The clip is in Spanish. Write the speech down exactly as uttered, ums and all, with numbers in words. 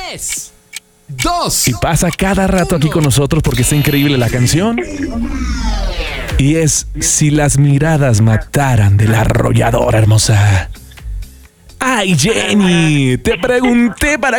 tres, dos. Y pasa cada rato aquí con nosotros porque está increíble la canción. Y es Si las miradas mataran, de La Arrolladora, hermosa. ¡Ay, Jenny! Te pregunté para